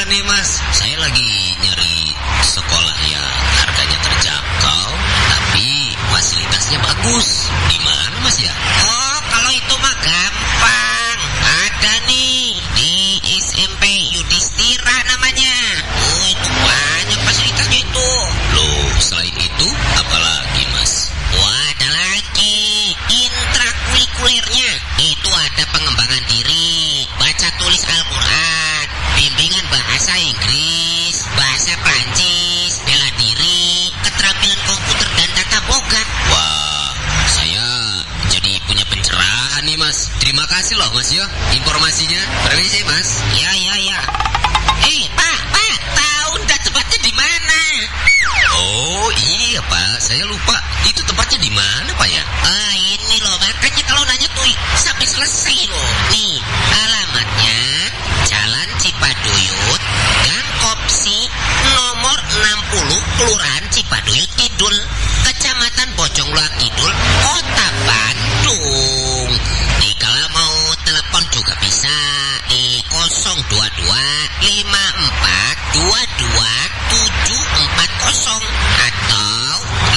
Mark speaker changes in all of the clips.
Speaker 1: nih Mas, saya lagi nyari sekolah yang harganya terjangkau tapi fasilitasnya bagus. Di mana Mas ya?
Speaker 2: Oh, kalau itu mah gampang. Ada nih di SMP Yudhistira namanya. Oh, itu banyak fasilitasnya itu.
Speaker 1: Loh, selain itu apalagi Mas?
Speaker 2: Wah, ada lagi intrakurikulernya. Itu ada pengembangan diri, baca tulis Al-Quran, bimbingan bahasa Inggris, bahasa Prancis, bela diri, keterampilan komputer dan tata boga.
Speaker 1: Wah, saya jadi punya pencerahan nih Mas. Terima kasih loh Mas ya informasinya. Permisi Mas.
Speaker 2: Ya. Pak, tahu ndak tempatnya di mana?
Speaker 1: Oh iya Pak, saya lupa. Itu tempatnya di mana Pak ya?
Speaker 2: Ini loh, makanya kalau nanya tuh sampai selesai loh. Nih, alamatnya Jalan Cipaduyut, Gang Kopsi, nomor 60, Kelurahan Cipaduyut Kidul, Kecamatan Bojongloa Kidul, Kota Bandung. Nih, kalau mau telepon juga bisa di 022 54 22 740 atau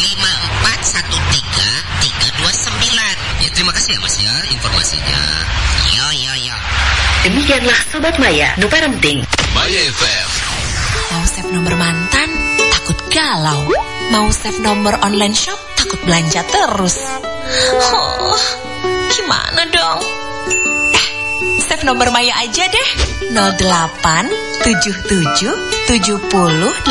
Speaker 2: 5413 329.
Speaker 1: Ya terima kasih ya Mas ya informasinya.
Speaker 2: Yo.
Speaker 3: Demikianlah Sobat Maya, nu parenting.
Speaker 1: Maya FM.
Speaker 4: Mau save nomor mantan, takut galau. Mau save nomor online shop, takut belanja terus. Oh, gimana dong? Save nomor Maya aja deh. 08 77 70